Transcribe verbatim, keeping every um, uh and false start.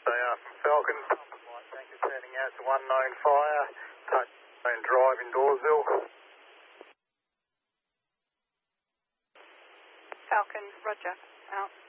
they are from Falcon. Pump and light tanker standing out to one known fire. Touch known drive in Dawesville. Falcon, roger. Out.